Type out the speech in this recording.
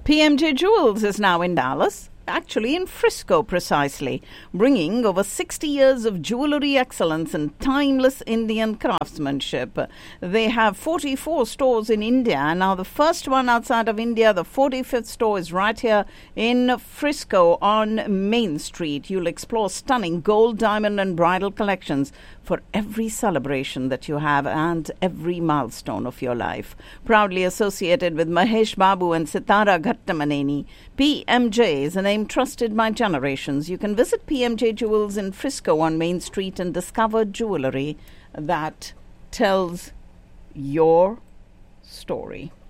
PMJ Jewels is now in Dallas, actually in Frisco precisely, bringing over 60 years of jewelry excellence and timeless Indian craftsmanship. They have 44 stores in India, and now the first one outside of India, the 45th store, is right here in Frisco on Main Street. You'll explore stunning gold, diamond and bridal collections for every celebration that you have and every milestone of your life. Proudly associated with Mahesh Babu and Sitara Ghattamaneni, PMJ is a name trusted by generations. You can visit PMJ Jewels in Frisco on Main Street and discover jewelry that tells your story.